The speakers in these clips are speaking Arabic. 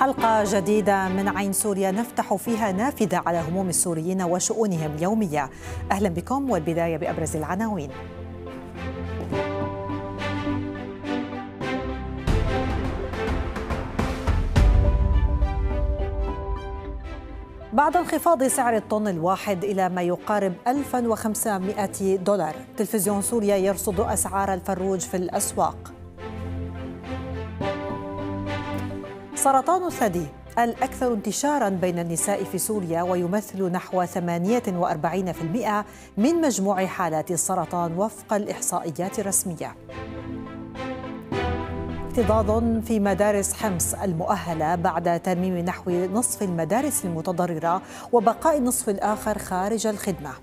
حلقة جديدة من عين سوريا نفتح فيها نافذة على هموم السوريين وشؤونهم اليومية. أهلا بكم، والبداية بأبرز العناوين. بعد انخفاض سعر الطن الواحد إلى ما يقارب 1500 دولار، تلفزيون سوريا يرصد أسعار الفروج في الأسواق. سرطان الثدي الأكثر انتشاراً بين النساء في سوريا، ويمثل نحو 48% من مجموع حالات السرطان وفق الإحصائيات الرسمية. اكتظاظ في مدارس حمص المؤهلة بعد ترميم نحو نصف المدارس المتضررة وبقاء النصف الآخر خارج الخدمة.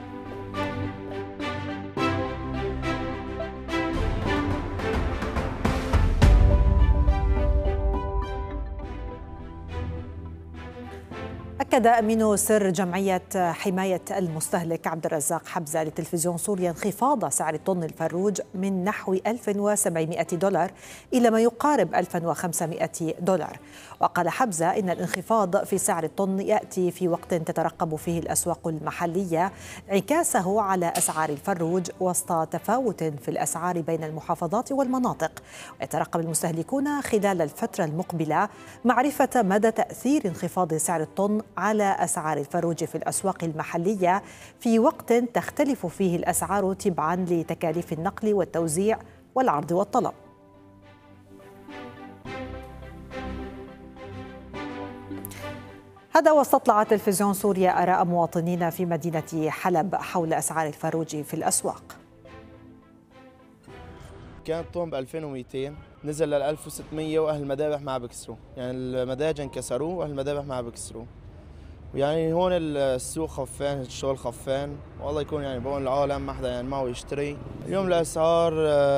أكد أمين سر جمعية حماية المستهلك عبد الرزاق حبزة لتلفزيون سوريا انخفاض سعر الطن الفروج من نحو 1700 دولار إلى ما يقارب 1500 دولار. وقال حبزة إن الانخفاض في سعر الطن يأتي في وقت تترقب فيه الأسواق المحلية انعكاسه على أسعار الفروج وسط تفاوت في الأسعار بين المحافظات والمناطق. ويترقب المستهلكون خلال الفترة المقبلة معرفة مدى تأثير انخفاض سعر الطن على أسعار الفروج في الأسواق المحلية في وقت تختلف فيه الأسعار تبعاً لتكاليف النقل والتوزيع والعرض والطلب. هذا واستطلع تلفزيون سوريا آراء مواطنين في مدينة حلب حول أسعار الفروج في الأسواق. كان الطن ب 2200 نزل لل 1600 واهل المذابح ما بكسروا، يعني المداجن كسروه واهل المذابح ما بكسروا. يعني هون السوق خفان، الشغل خفان، والله يكون يعني بقول العالم ما حدا يعني معه يشتري. اليوم الاسعار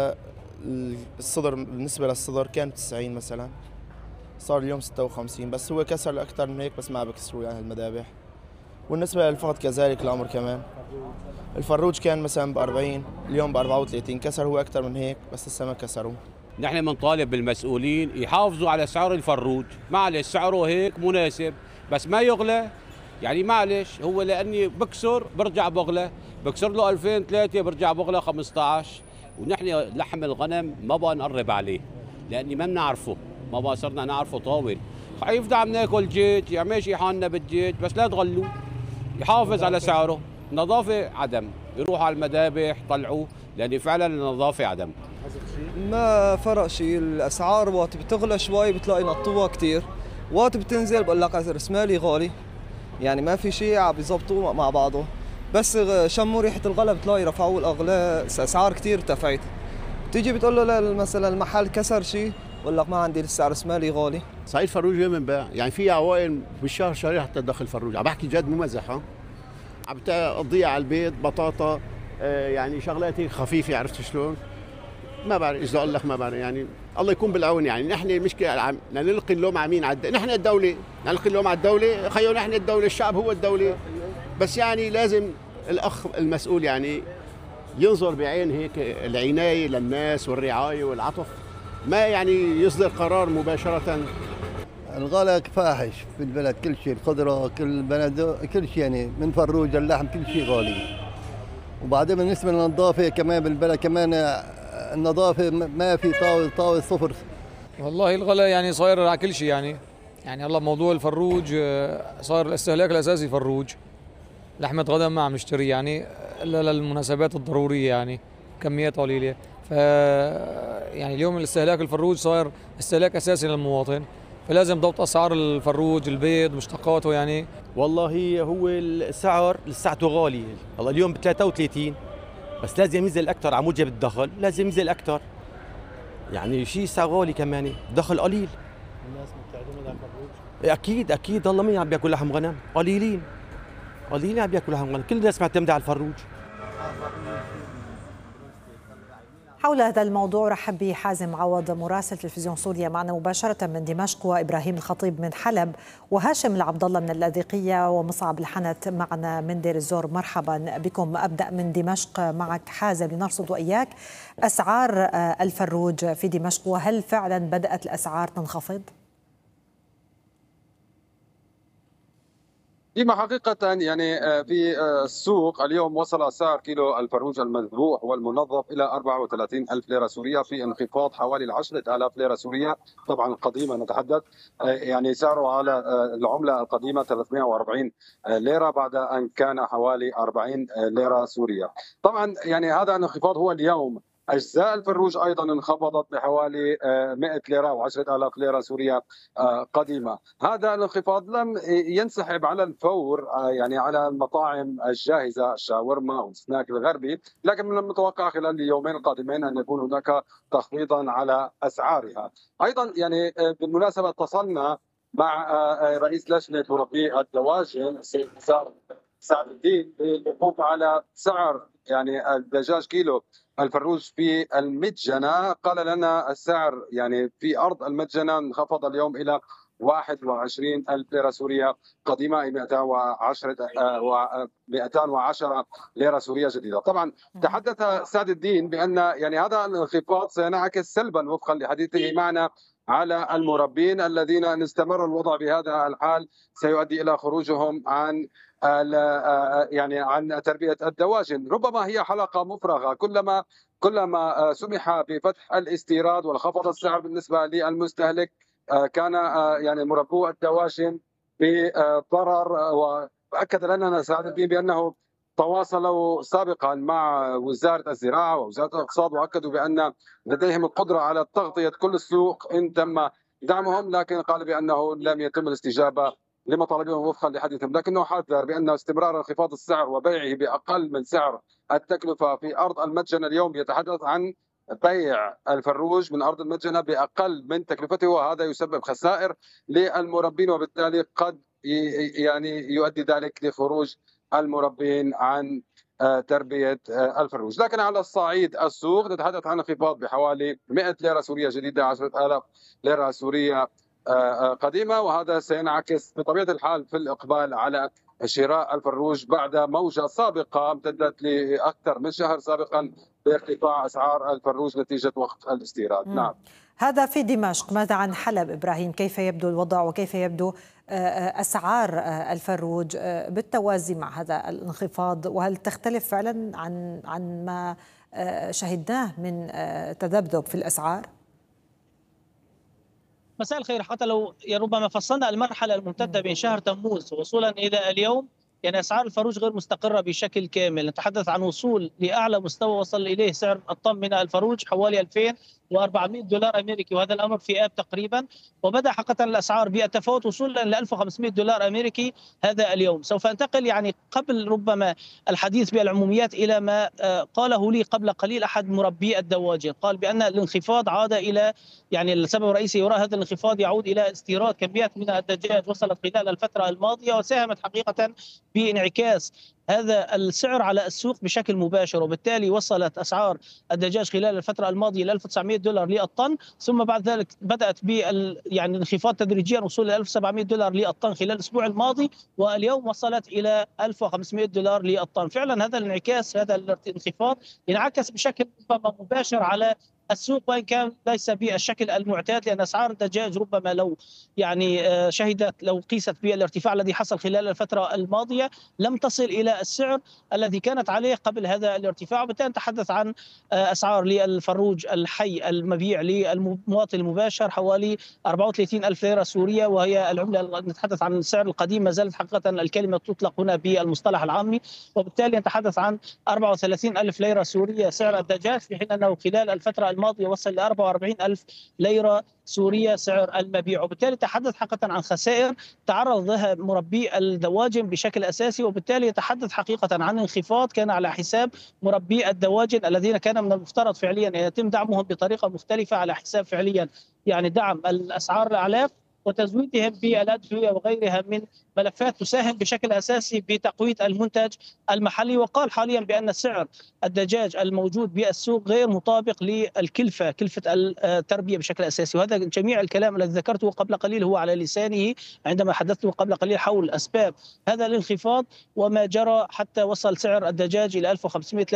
الصدر بالنسبه للصدر كان 90 مثلا، صار اليوم 56، بس هو كسر الاكثر من هيك بس ما بكسروا يعني المذابح. والنسبه للفقد كذلك الامر كمان. الفروج كان مثلا ب 40 اليوم ب 34، كسر هو اكثر من هيك بس لسه ما كسروه. نحن بنطالب بالمسؤولين يحافظوا على سعر الفروج، معلش سعره هيك مناسب بس ما يغلى، يعني معلش هو لاني بكسر برجع بغلى، بكسر له 2000 3 برجع بغلى 15، ونحن لحم الغنم ما بقى نقرب عليه لاني ما بنعرفه، ما بقى صرنا نعرفه طاول. يفضل عم ناكل جيت، يعني ماشي حالنا بالجيت بس لا تغلوا، يحافظ على سعره. نظافه عدم، يروحوا على المذابح طلعوا لان فعلا النظافه عدم. ما فرق شيء، الاسعار وقت بتغلى شوي بتلاقي نطوها كثير، وقت بتنزل بقول لك راس مالي غالي، يعني ما في شيء عم بيظبطوا مع بعضه، بس شموا ريحه الغلا بتلاقي رفعوا الاغلاء، اسعار كثير ارتفعت. بتيجي بتقول له مثلا المحل كسر شيء بقول لك ما عندي لسه راس مالي غالي. صحيح الفروج اليوم بنباع، يعني في عوائل بالشهر شهرين حتى تدخل فروج، عم بحكي جد مو مزح، عم تقضيها على البيت بطاطا، يعني شغلات هيك خفيفه، عرفت شلون؟ ما بعرف ايش بدي اقول لك، ما بعرف، يعني الله يكون بالعون. يعني نحن المشكله نلقي اللوم على مين؟ نحن الدوله، نلقي اللوم على الدوله، خيو نحن الدوله، الشعب هو الدوله، بس يعني لازم الاخ المسؤول يعني ينظر بعين هيك العنايه للناس والرعايه والعطف، ما يعني يصدر قرار مباشره. الغلاء فاحش في البلد، كل شيء، الخضره، كل بلد، كل شيء، يعني من فروج اللحم كل شيء غالي. وبعدين بالنسبه للنظافه كمان بالبلد كمان النظافه ما في، طاوله صفر. والله الغلاء يعني صاير على كل شيء، يعني الله موضوع الفروج صار الاستهلاك الاساسي فروج، لحمه غنم ما عم نشتري يعني الا للمناسبات الضروريه، يعني كميات قليله. ف يعني اليوم الاستهلاك الفروج صار استهلاك اساسي للمواطن، فلازم ضبط اسعار الفروج، البيض، مشتقاته يعني. والله هو السعر لساته غالي، والله اليوم ب 33 بس لازم ينزل اكثر على موجب الدخل، لازم ينزل اكثر، يعني شيء سعر غالي كمان، دخل قليل. الناس بتعتمد على الفروج؟ اكيد والله مين عم بياكل لحم غنم؟ قليلين عم بياكلوا لحم غنم، كل الناس معتمده على الفروج. حول هذا الموضوع رحب بحازم عوض مراسل تلفزيون سوريا معنا مباشرة من دمشق، وإبراهيم الخطيب من حلب، وهاشم العبد الله من اللاذقية، ومصعب الحنت معنا من دير الزور. مرحبا بكم. أبدأ من دمشق معك حازم لنرصد وإياك أسعار الفروج في دمشق، وهل فعلا بدأت الأسعار تنخفض؟ فيما حقيقة يعني في السوق اليوم وصل سعر كيلو الفروج المذبوح والمنظف إلى 34 ألف ليرة سورية، في انخفاض حوالي 10,000 ليرة سورية. طبعا القديمة نتحدث، يعني سعره على العملة القديمة 340 ليرة بعد أن كان حوالي 40 ليرة سورية. طبعا يعني هذا الانخفاض هو اليوم. أجزاء الفروج أيضا انخفضت بحوالي 100 ليرة و10,000 ليرة سورية قديمة. هذا الانخفاض لم ينسحب على الفور يعني على المطاعم الجاهزة، الشاورما والسناك الغربي، لكن من المتوقع خلال اليومين القادمين أن يكون هناك تخفيضا على أسعارها. أيضا يعني بالمناسبة اتصلنا مع رئيس لجنة مربي الدواجن السيد سعد الدين للوقوف على سعر يعني الدجاج كيلو الفروج في المدجنة. قال لنا السعر يعني في أرض المدجنة انخفض اليوم إلى 21 ألف ليرة سورية قديمة، 210 ليرة سورية جديدة. طبعا تحدث سعد الدين بأن يعني هذا الانخفاض سينعكس سلبا وفقا لحديثه معنا على المربين الذين ان استمر الوضع بهذا الحال سيؤدي الى خروجهم عن يعني عن تربيه الدواجن. ربما هي حلقه مفرغه، كلما سمح بفتح الاستيراد وانخفض السعر بالنسبه للمستهلك كان يعني مربو الدواجن بضرر. واكد لنا سعد الدين بانه تواصلوا سابقا مع وزاره الزراعه ووزاره الاقتصاد واكدوا بان لديهم القدره على تغطيه كل السوق ان تم دعمهم، لكن قال بانه لم يتم الاستجابه لمطالبهم وفقا لحديثهم. لكنه حذر بان استمرار انخفاض السعر وبيعه باقل من سعر التكلفه في ارض المدجنه اليوم يتحدث عن بيع الفروج من ارض المدجنه باقل من تكلفته، وهذا يسبب خسائر للمربين وبالتالي قد يعني يؤدي ذلك لخروج المربين عن تربية الفروج. لكن على الصعيد السوق نتحدث عن انخفاض بحوالي 100 ليرة سورية جديدة، 10,000 ليرة سورية قديمة، وهذا سينعكس بطبيعة الحال في الإقبال على شراء الفروج بعد موجة سابقة امتدت لأكثر من شهر سابقا بارتفاع أسعار الفروج نتيجة وقت الاستيراد. نعم. هذا في دمشق. ماذا عن حلب إبراهيم؟ كيف يبدو الوضع وكيف يبدو أسعار الفروج بالتوازي مع هذا الانخفاض، وهل تختلف فعلا عن ما شهدناه من تذبذب في الأسعار؟ مساء الخير. حتى لو ربما فصلنا المرحلة الممتدة بين شهر تموز وصولا إلى اليوم، يعني أسعار الفروج غير مستقرة بشكل كامل. نتحدث عن وصول لأعلى مستوى وصل إليه سعر الطن من الفروج حوالي 2400 دولار أمريكي، وهذا الأمر في آب تقريبا، وبدأ حقيقة الأسعار بالتفاوت وصولا ل 1500 دولار أمريكي هذا اليوم. سوف أنتقل يعني قبل ربما الحديث بالعموميات إلى ما قاله لي قبل قليل أحد مربي الدواجن. قال بأن الانخفاض عاد إلى يعني السبب الرئيسي وراء هذا الانخفاض يعود إلى استيراد كميات من الدجاج وصلت خلال الفترة الماضية، وساهمت حقيقة بانعكاس هذا السعر على السوق بشكل مباشر، وبالتالي وصلت أسعار الدجاج خلال الفترة الماضية ل 1900 دولار للطن، ثم بعد ذلك بدأت يعني انخفاض تدريجيا وصول ل 1700 دولار للطن خلال الأسبوع الماضي، واليوم وصلت إلى 1500 دولار للطن. فعلا هذا الانعكاس، هذا الانخفاض ينعكس بشكل مباشر على السوق، وان كان ليس بالشكل المعتاد، لان اسعار الدجاج ربما لو يعني لو قيست بالارتفاع الذي حصل خلال الفتره الماضيه لم تصل الى السعر الذي كانت عليه قبل هذا الارتفاع. وبالتالي نتحدث عن اسعار للفروج الحي المبيع للمواطن المباشر حوالي 34 ألف ليره سوريه، وهي العمله نتحدث عن السعر القديم، ما زالت حقيقه الكلمه تطلق هنا بالمصطلح العامي، وبالتالي نتحدث عن 34 ألف ليره سوريه سعر الدجاج، في حين انه خلال الفتره الماضية وصل ل 44 ألف ليرة سورية سعر المبيع. وبالتالي تحدث حقيقة عن خسائر تعرض لها مربي الدواجن بشكل أساسي، وبالتالي يتحدث حقيقة عن انخفاض كان على حساب مربي الدواجن الذين كان من المفترض فعليا أن يتم دعمهم بطريقة مختلفة على حساب فعليا يعني دعم الأسعار الأعلاف وتزويدهم بالأدوية وغيرها من ملفات تساهم بشكل أساسي بتقوية المنتج المحلي. وقال حاليا بأن سعر الدجاج الموجود بالسوق غير مطابق للكلفة، كلفة التربية بشكل أساسي، وهذا جميع الكلام الذي ذكرته قبل قليل هو على لسانه عندما حدثته قبل قليل حول أسباب هذا الانخفاض وما جرى حتى وصل سعر الدجاج إلى 1500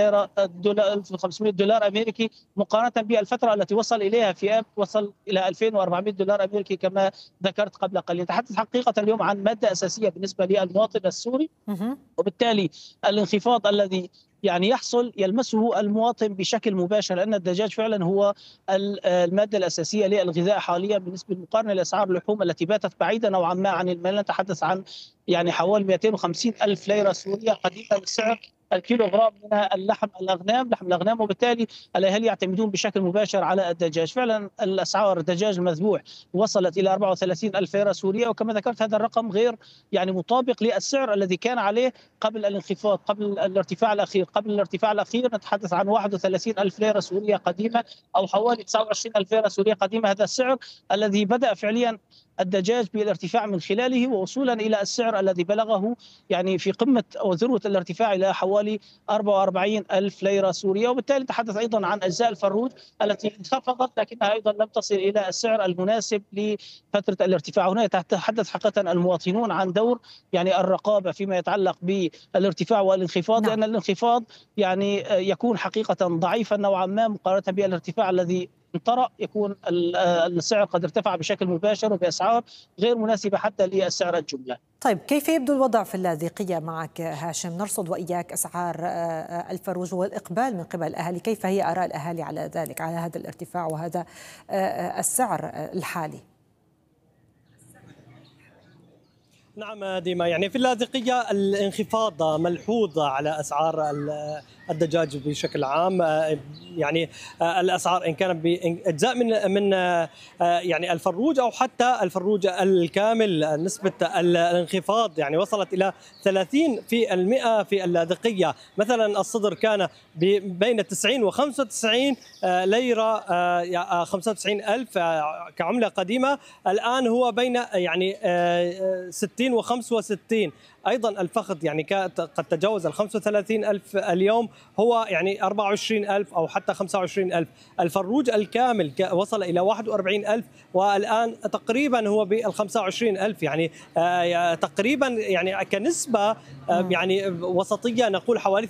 دولار أمريكي، مقارنة بالفترة التي وصل إليها في آب وصل إلى 2400 دولار أمريكي كما ذكرت قبل قليل. نتحدث حقيقة اليوم عن مادة أساسية بالنسبة للمواطن السوري، وبالتالي الانخفاض الذي يعني يحصل يلمسه المواطن بشكل مباشر، لأن الدجاج فعلا هو المادة الأساسية للغذاء حاليا بالنسبة مقارنة لأسعار اللحوم التي باتت بعيدة نوعا ما عن المال. نتحدث عن يعني حوالي 250 ألف ليرة سورية قديمة لسعر الكيلوغرام من لحم الأغنام، وبالتالي الأهالي يعتمدون بشكل مباشر على الدجاج. فعلا الأسعار الدجاج المذبوح وصلت إلى 34 ألف ليرة سورية، وكما ذكرت هذا الرقم غير يعني مطابق للسعر الذي كان عليه قبل الانخفاض، قبل الارتفاع الأخير. نتحدث عن 31 ألف ليرة سورية قديمة أو حوالي 29 ألف ليرة سورية قديمة. هذا السعر الذي بدأ فعليا الدجاج بالارتفاع من خلاله، ووصولا إلى السعر الذي بلغه يعني في قمة أو ذروة الارتفاع إلى حوالي 44 ألف ليرة سورية. وبالتالي تحدث أيضا عن أجزاء الفروج التي انخفضت لكنها أيضا لم تصل إلى السعر المناسب لفترة الارتفاع. هنا يتحدث حقيقة المواطنون عن دور يعني الرقابة فيما يتعلق بالارتفاع والانخفاض، لأن الانخفاض يعني يكون حقيقة ضعيفا نوعا ما مقارنة بالارتفاع الذي طرأ. يكون السعر قد ارتفع بشكل مباشر وبأسعار غير مناسبة حتى للسعر الجملة. طيب كيف يبدو الوضع في اللاذقية معك هاشم؟ نرصد وإياك أسعار الفروج والإقبال من قبل الأهالي، كيف هي آراء الأهالي على ذلك، على هذا الارتفاع وهذا السعر الحالي؟ نعم ديما، يعني في اللاذقية الانخفاض ملحوظ على أسعار الدجاج بشكل عام. يعني الأسعار إن كان بأجزاء من يعني الفروج أو حتى الفروج الكامل، نسبة الانخفاض يعني وصلت إلى 30% في اللاذقية. مثلا الصدر كان بين 90 و 95 ليرة، 95 ألف كعملة قديمة، الآن هو بين يعني 60 و 65. أيضا الفخذ يعني قد تجاوز ال 35 ألف اليوم، هو يعني 24 ألف أو حتى 25 ألف. الفروج الكامل وصل إلى 41 ألف، والآن تقريبا هو بال 25 ألف، يعني تقريبا يعني كنسبة يعني وسطية نقول حوالي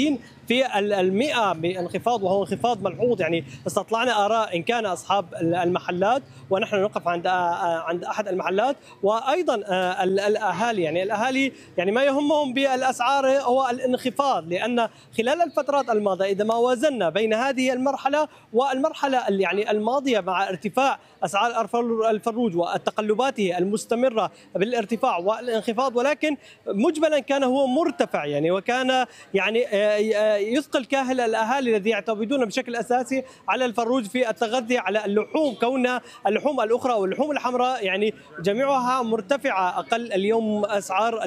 30% بانخفاض، وهو انخفاض ملحوظ. يعني استطلعنا آراء إن كان أصحاب المحلات، ونحن نقف عند أحد المحلات، وأيضا الأهالي. يعني الأهالي يعني ما يهمهم بالأسعار هو الانخفاض، لأن خلال الفترات الماضية إذا ما وازنا بين هذه المرحلة والمرحلة يعني الماضية مع ارتفاع أسعار الفروج وتقلباته المستمرة بالارتفاع والانخفاض، ولكن مجملا كان هو مرتفع يعني، وكان يعني يثقل كاهل الأهالي الذي يعتمدون بشكل أساسي على الفروج في التغذية على اللحوم، كون اللحوم الأخرى واللحوم الحمراء يعني جميعها مرتفعة. أقل اليوم أسعار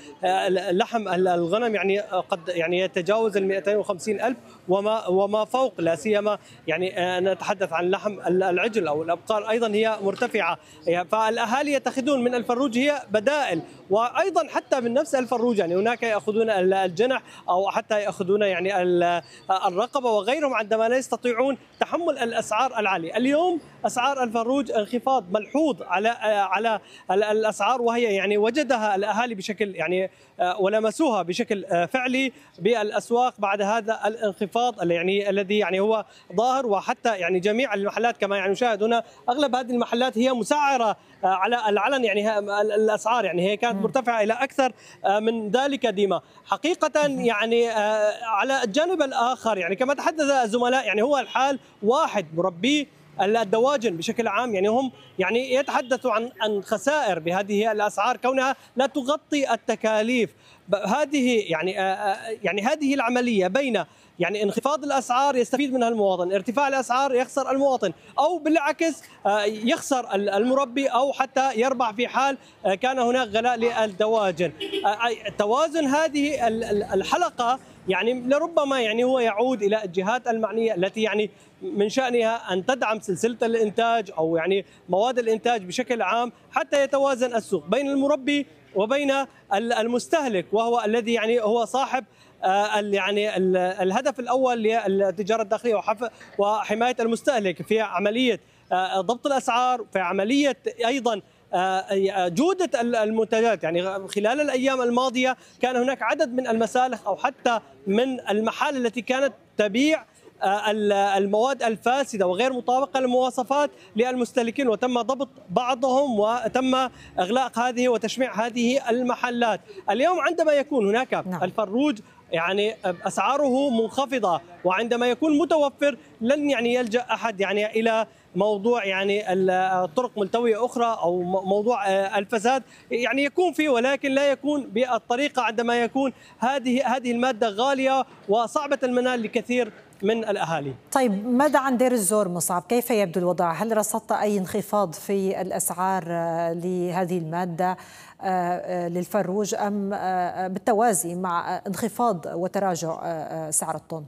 اللحم الغنم يعني قد يعني يتجاوز ال 250 ألف وما فوق، لا سيما يعني نتحدث عن لحم العجل أو الأبقار أيضا هي مرتفعة. فالأهالي يتخذون من الفروج هي بدائل، وأيضا حتى من نفس الفروج يعني هناك يأخذون الجنح أو حتى يأخذون يعني الرقبة وغيرهم عندما لا يستطيعون تحمل الأسعار العالية. اليوم أسعار الفروج انخفاض ملحوظ على الأسعار، وهي يعني وجدها الأهالي بشكل يعني ولمسوها بشكل فعلي بالأسواق بعد هذا الانخفاض يعني الذي يعني هو ظاهر. وحتى يعني جميع المحلات كما يعني نشاهد هنا أغلب هذه المحلات هي مسعرة على العلن يعني الأسعار، يعني هي كانت مرتفعة إلى أكثر من ذلك ديما حقيقة. يعني على الجانب الآخر يعني كما تحدث الزملاء يعني هو الحال واحد مربي الدواجن بشكل عام يعني هم يعني يتحدثوا عن خسائر بهذه الأسعار كونها لا تغطي التكاليف. هذه يعني هذه العملية بين يعني انخفاض الأسعار يستفيد منها المواطن، ارتفاع الأسعار يخسر المواطن، أو بالعكس يخسر المربي أو حتى يربح في حال كان هناك غلاء للدواجن. توازن هذه الحلقة يعني لربما يعني هو يعود إلى الجهات المعنية التي يعني من شأنها أن تدعم سلسلة الإنتاج أو يعني مواد الإنتاج بشكل عام حتى يتوازن السوق بين المربي وبين المستهلك، وهو الذي يعني هو صاحب يعني الهدف الأول للتجارة الداخلية وحماية المستهلك في عملية ضبط الأسعار، في عملية أيضا جودة المنتجات. يعني خلال الأيام الماضية كان هناك عدد من المسالخ أو حتى من المحال التي كانت تبيع المواد الفاسدة وغير مطابقة للمواصفات للمستهلكين، وتم ضبط بعضهم وتم إغلاق هذه وتشميع هذه المحلات. اليوم عندما يكون هناك الفروج يعني أسعاره منخفضة وعندما يكون متوفر لن يعني يلجأ أحد يعني إلى موضوع يعني الطرق ملتوية أخرى أو موضوع الفساد يعني يكون فيه، ولكن لا يكون بالطريقة عندما يكون هذه المادة غالية وصعبة المنال لكثير من الأهالي. طيب ماذا عن دير الزور مصعب؟ كيف يبدو الوضع؟ هل رصدت أي انخفاض في الأسعار لهذه المادة للفروج أم بالتوازي مع انخفاض وتراجع سعر الطن؟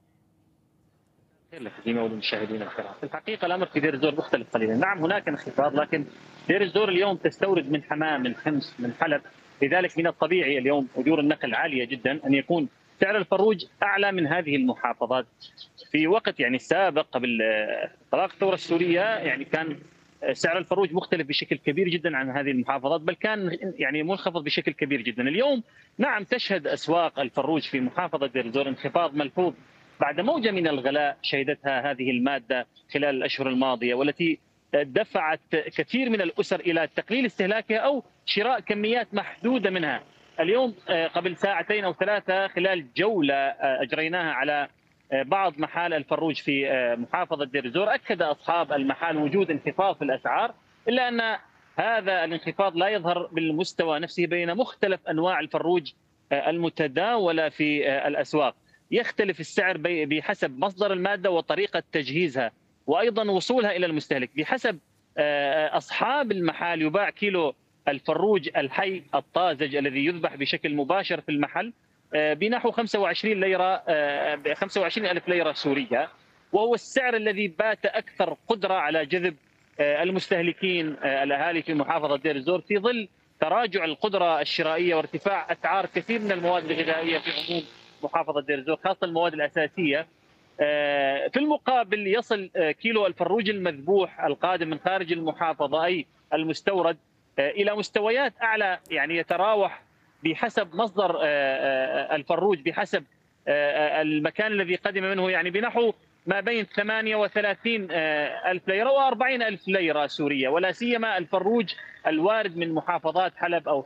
لك ديما وللمشاهدين الكرام، في الحقيقه الامر في دير الزور مختلف قليلا، نعم هناك انخفاض، لكن دير الزور اليوم تستورد من حماه، من حمص، من حلب، لذلك من الطبيعي اليوم اجور النقل عاليه جدا ان يكون سعر الفروج اعلى من هذه المحافظات. في وقت يعني سابق قبل طلاق الثوره السوريه يعني كان سعر الفروج مختلف بشكل كبير جدا عن هذه المحافظات، بل كان يعني منخفض بشكل كبير جدا. اليوم نعم تشهد اسواق الفروج في محافظه دير الزور انخفاض ملحوظ بعد موجة من الغلاء شهدتها هذه المادة خلال الأشهر الماضية، والتي دفعت كثير من الأسر إلى تقليل استهلاكها أو شراء كميات محدودة منها. اليوم قبل ساعتين أو ثلاثة خلال جولة أجريناها على بعض محال الفروج في محافظة دير الزور، أكد أصحاب المحال وجود انخفاض في الأسعار، إلا أن هذا الانخفاض لا يظهر بالمستوى نفسه بين مختلف أنواع الفروج المتداولة في الأسواق. يختلف السعر بحسب مصدر المادة وطريقة تجهيزها وأيضا وصولها إلى المستهلك. بحسب أصحاب المحال يباع كيلو الفروج الحي الطازج الذي يذبح بشكل مباشر في المحل بنحو 25 ليرة 25,000 ليرة سورية، وهو السعر الذي بات أكثر قدرة على جذب المستهلكين الأهالي في محافظة دير الزور في ظل تراجع القدرة الشرائية وارتفاع أسعار كثير من المواد الغذائية في عموم محافظة دير الزور خاصة المواد الأساسية. في المقابل يصل كيلو الفروج المذبوح القادم من خارج المحافظة أي المستورد إلى مستويات أعلى، يعني يتراوح بحسب مصدر الفروج بحسب المكان الذي قدم منه، يعني بنحو ما بين 38,000 ليرة و40,000 ليرة سورية، ولا سيما الفروج الوارد من محافظات حلب أو